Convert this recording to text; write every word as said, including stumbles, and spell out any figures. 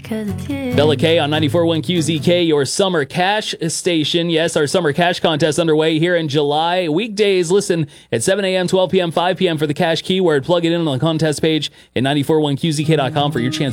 'cause it's here. Bella K on ninety-four point one Q Z K, your summer cash station. Yes, our summer cash contest underway here in July. Weekdays, listen at seven a.m., twelve p.m., five p.m. for the cash keyword. Plug it in on the contest page at ninety-four point one Q Z K dot com for your chance